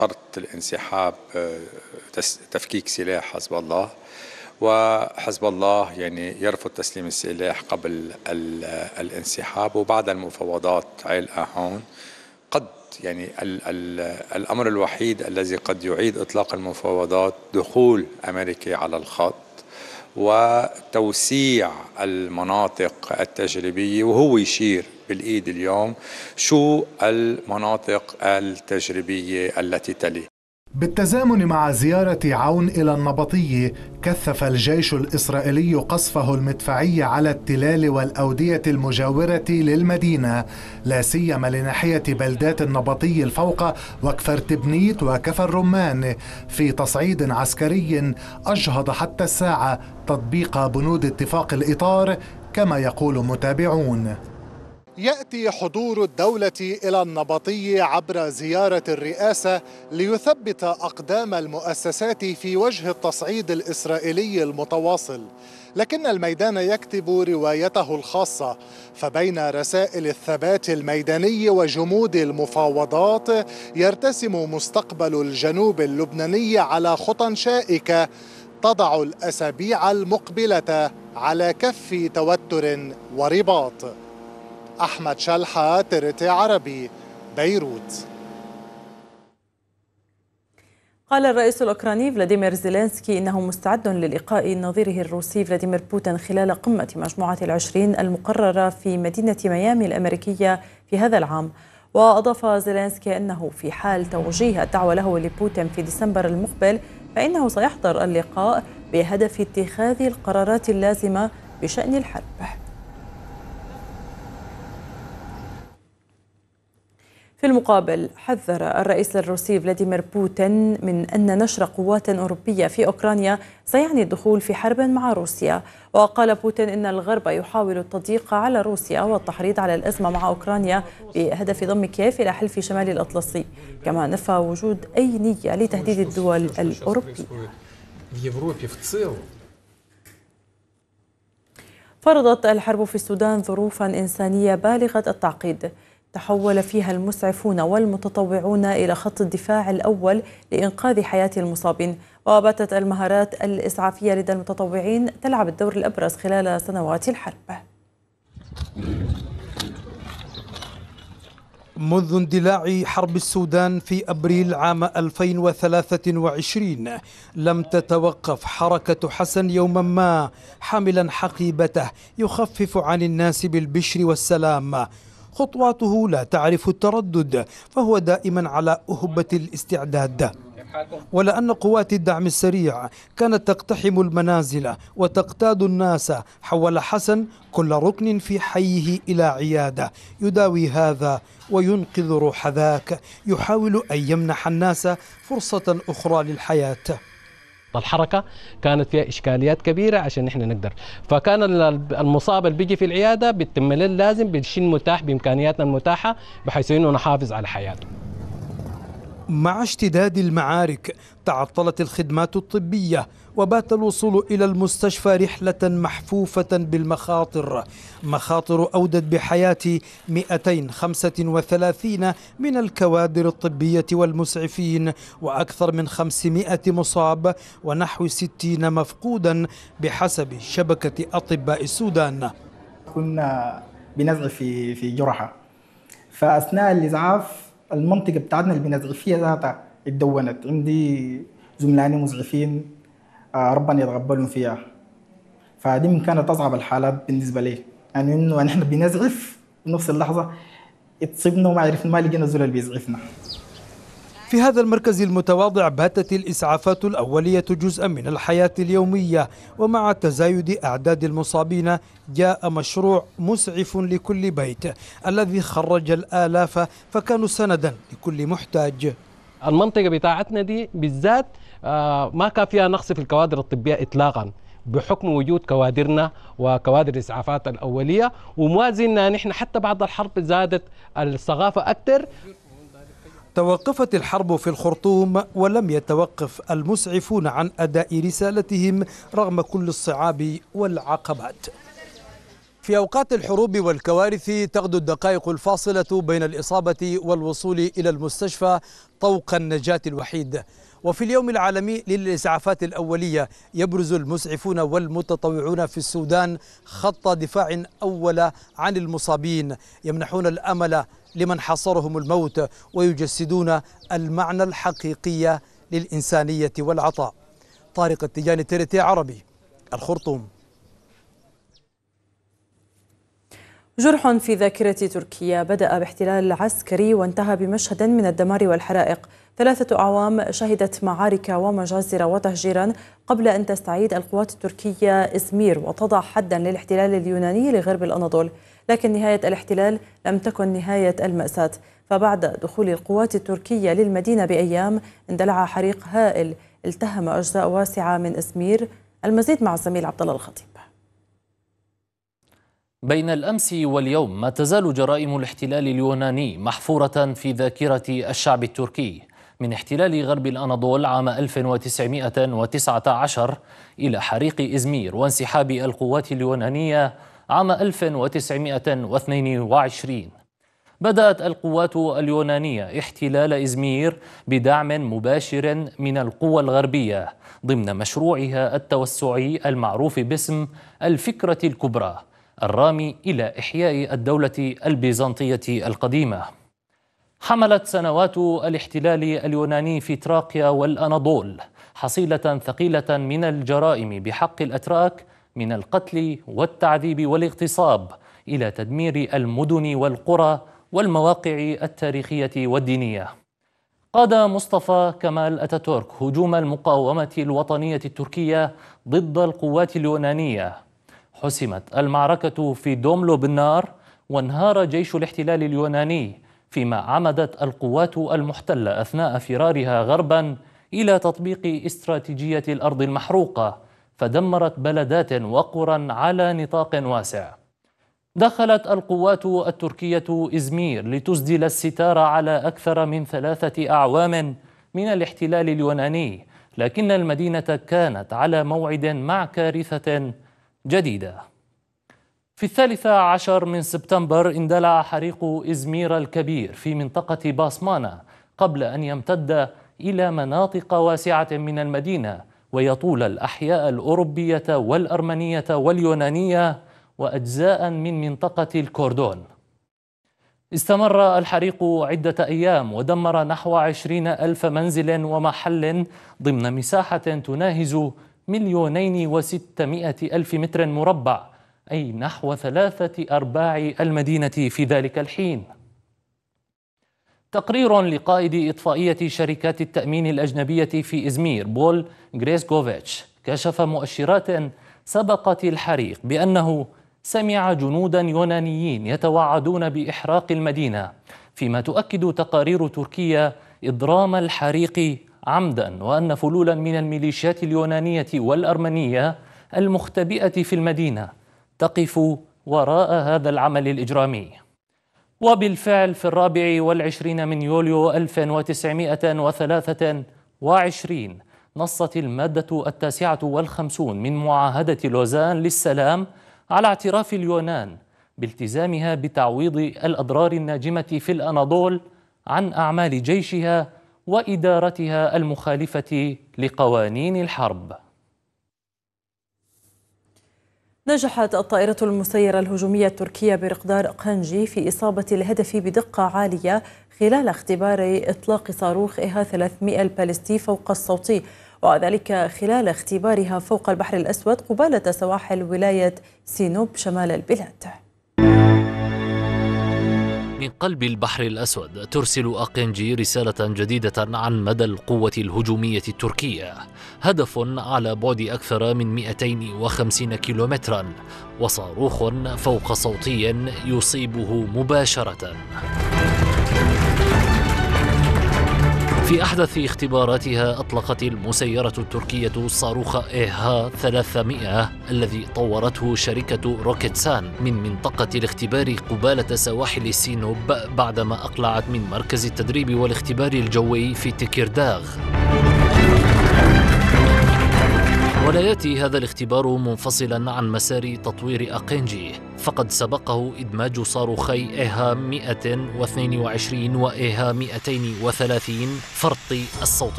شرط الانسحاب تفكيك سلاح حزب الله، وحزب الله يعني يرفض تسليم السلاح قبل الانسحاب، وبعد المفاوضات علقة هون قد يعني الأمر الوحيد الذي قد يعيد إطلاق المفاوضات دخول أمريكا على الخط وتوسيع المناطق التجريبية، وهو يشير بالإيد اليوم شو المناطق التجريبية التي تلي. بالتزامن مع زيارة عون إلى النبطية، كثف الجيش الإسرائيلي قصفه المدفعي على التلال والأودية المجاورة للمدينة، لا سيما لناحية بلدات النبطية الفوقة وكفر تبنيت وكفر رمان، في تصعيد عسكري أجهض حتى الساعة تطبيق بنود اتفاق الإطار كما يقول متابعون. يأتي حضور الدولة إلى النبطية عبر زيارة الرئاسة ليثبت أقدام المؤسسات في وجه التصعيد الإسرائيلي المتواصل، لكن الميدان يكتب روايته الخاصة، فبين رسائل الثبات الميداني وجمود المفاوضات يرتسم مستقبل الجنوب اللبناني على خطى شائكة تضع الأسابيع المقبلة على كف توتر ورباط. أحمد شلحة، ترتي عربي، بيروت. قال الرئيس الأوكراني فلاديمير زيلينسكي إنه مستعد للقاء نظيره الروسي فلاديمير بوتين خلال قمة مجموعة ال20 المقررة في مدينة ميامي الأمريكية في هذا العام. وأضاف زيلينسكي أنه في حال توجيه الدعوة له لبوتين في ديسمبر المقبل فإنه سيحضر اللقاء بهدف اتخاذ القرارات اللازمة بشأن الحرب. في المقابل حذر الرئيس الروسي فلاديمير بوتين من أن نشر قوات أوروبية في أوكرانيا سيعني الدخول في حرب مع روسيا. وقال بوتين إن الغرب يحاول التضييق على روسيا والتحريض على الأزمة مع أوكرانيا بهدف ضم كييف إلى حلف شمال الأطلسي، كما نفى وجود أي نية لتهديد الدول الأوروبية. فرضت الحرب في السودان ظروفا إنسانية بالغة التعقيد تحول فيها المسعفون والمتطوعون إلى خط الدفاع الأول لإنقاذ حياة المصابين، وباتت المهارات الإسعافية لدى المتطوعين تلعب الدور الأبرز خلال سنوات الحرب. منذ اندلاع حرب السودان في أبريل عام 2023 لم تتوقف حركة حسن يوما ما حاملا حقيبته يخفف عن الناس بالبشر والسلام. خطواته لا تعرف التردد، فهو دائما على أهبة الاستعداد. ولأن قوات الدعم السريع كانت تقتحم المنازل وتقتاد الناس، حول حسن كل ركن في حيه إلى عيادة يداوي هذا وينقذ روح ذاك، يحاول أن يمنح الناس فرصة أخرى للحياة. الحركة كانت فيها إشكاليات كبيرة عشان نحن نقدر، فكان المصاب اللي بيجي في العيادة بيتم له لازم بالشيء المتاح بإمكانياتنا المتاحة بحيث إنه نحافظ على حياته. مع اشتداد المعارك تعطلت الخدمات الطبية، وبات الوصول إلى المستشفى رحلة محفوفة بالمخاطر، مخاطر أودت بحياة 235 من الكوادر الطبية والمسعفين، وأكثر من 500 مصاب ونحو 60 مفقودا بحسب شبكة أطباء السودان. كنا بنزعف في جرحى، فأثناء الإسعاف المنطقة بتاعتنا اللي بنزعف فيها ذاتها اتدونت. عندي زملائي مسعفين ربنا يتقبلهم فيها، فدي من كانت أصعب الحالات بالنسبة لي، يعني إنه نحن بنزعف بنفس اللحظة اتصبنا وما عرفنا ما لقينا الزول اللي بيزعفنا. في هذا المركز المتواضع باتت الإسعافات الأولية جزءا من الحياة اليومية، ومع تزايد أعداد المصابين جاء مشروع مسعف لكل بيت الذي خرج الآلاف، فكانوا سندا لكل محتاج. المنطقة بتاعتنا دي بالذات ما كان فيها نقص في الكوادر الطبية إطلاقا، بحكم وجود كوادرنا وكوادر الإسعافات الأولية، وموازننا نحن حتى بعد الحرب زادت الثقافة أكثر. توقفت الحرب في الخرطوم ولم يتوقف المسعفون عن أداء رسالتهم رغم كل الصعاب والعقبات. في أوقات الحروب والكوارث تغدو الدقائق الفاصلة بين الإصابة والوصول إلى المستشفى طوق النجاة الوحيد. وفي اليوم العالمي للإسعافات الأولية يبرز المسعفون والمتطوعون في السودان خط دفاع أول عن المصابين، يمنحون الأمل لمن حصرهم الموت ويجسدون المعنى الحقيقي للإنسانية والعطاء. طارق التجاني، TRT عربي، الخرطوم. جرح في ذاكرة تركيا بدأ باحتلال عسكري وانتهى بمشهد من الدمار والحرائق. 3 أعوام شهدت معارك ومجازر وتهجيرا قبل أن تستعيد القوات التركية إزمير وتضع حدا للاحتلال اليوناني لغرب الأناضول، لكن نهاية الاحتلال لم تكن نهاية المأساة، فبعد دخول القوات التركية للمدينة بأيام اندلع حريق هائل التهم أجزاء واسعة من إزمير. المزيد مع الزميل عبد الله الخطيب. بين الأمس واليوم ما تزال جرائم الاحتلال اليوناني محفورة في ذاكرة الشعب التركي، من احتلال غرب الأناضول عام 1919 إلى حريق إزمير وانسحاب القوات اليونانية عام 1922. بدأت القوات اليونانية احتلال إزمير بدعم مباشر من القوى الغربية ضمن مشروعها التوسعي المعروف باسم الفكرة الكبرى، الرامي إلى إحياء الدولة البيزنطية القديمة. حملت سنوات الاحتلال اليوناني في تراقيا والأناضول حصيلة ثقيلة من الجرائم بحق الأتراك، من القتل والتعذيب والاغتصاب إلى تدمير المدن والقرى والمواقع التاريخية والدينية. قاد مصطفى كمال أتاتورك هجوم المقاومة الوطنية التركية ضد القوات اليونانية. حسمت المعركة في دوملو بالنار وانهار جيش الاحتلال اليوناني، فيما عمدت القوات المحتلة أثناء فرارها غربا إلى تطبيق استراتيجية الأرض المحروقة، فدمرت بلدات وقرى على نطاق واسع. دخلت القوات التركية إزمير لتسدل الستار على أكثر من 3 أعوام من الاحتلال اليوناني، لكن المدينة كانت على موعد مع كارثة جديدة. في 13 من سبتمبر اندلع حريق إزمير الكبير في منطقة باسمانا قبل أن يمتد إلى مناطق واسعة من المدينة ويطول الأحياء الأوروبية والأرمنية واليونانية وأجزاء من منطقة الكوردون. استمر الحريق عدة أيام ودمر نحو 20,000 منزل ومحل ضمن مساحة تناهز 2,600,000 متر مربع، أي نحو 3/4 المدينة في ذلك الحين. تقرير لقائد إطفائية شركات التأمين الأجنبية في إزمير بول غريسكوفيتش كشف مؤشرات سبقت الحريق بأنه سمع جنودا يونانيين يتوعدون بإحراق المدينة، فيما تؤكد تقارير تركيا إضرام الحريق عمدا، وأن فلولا من الميليشيات اليونانية والأرمنية المختبئة في المدينة تقف وراء هذا العمل الإجرامي. وبالفعل في 24 من يوليو 1923 نصت المادة 59 من معاهدة لوزان للسلام على اعتراف اليونان بالتزامها بتعويض الأضرار الناجمة في الأناضول عن أعمال جيشها وإدارتها المخالفة لقوانين الحرب. نجحت الطائرة المسيرة الهجومية التركية برقدار قنجي في إصابة الهدف بدقة عالية خلال اختبار إطلاق صاروخ إيها 300 البالستي فوق الصوتي، وذلك خلال اختبارها فوق البحر الأسود قبالة سواحل ولاية سينوب شمال البلاد. من قلب البحر الأسود ترسل أقنجي رسالة جديدة عن مدى القوة الهجومية التركية، هدف على بعد أكثر من 250 كيلومترا وصاروخ فوق صوتي يصيبه مباشرة. في أحدث اختباراتها أطلقت المسيرة التركية صاروخ إيها 300 الذي طورته شركة روكيتسان من منطقة الاختبار قبالة سواحل سينوب بعدما أقلعت من مركز التدريب والاختبار الجوي في تكيرداغ. ولا يأتي هذا الاختبار منفصلا عن مسار تطوير أقينجي، فقد سبقه إدماج صاروخي إيها 122 وإيها 230 فرط الصوت